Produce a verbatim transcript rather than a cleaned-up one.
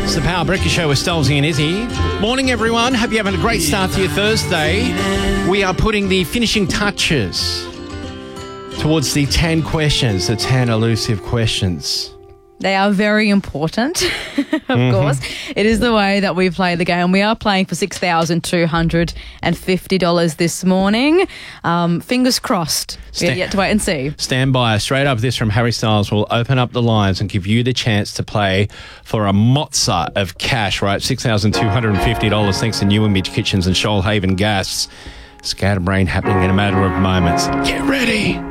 It's the Power Breakfast Show with Stolzy and Izzy. Morning, everyone. Hope you're having a great start to your Thursday. We are putting the finishing touches towards the ten questions, the ten elusive questions. They are very important, of mm-hmm. course. It is the way that we play the game. We are playing for six thousand two hundred fifty dollars this morning. Um, fingers crossed. Sta- we have yet to wait and see. Stand by. Straight up this from Harry Styles will open up the lines and give you the chance to play for a mozza of cash, right? six thousand two hundred fifty dollars thanks to New Image Kitchens and Shoalhaven Gas. Scatterbrain happening in a matter of moments. Get ready.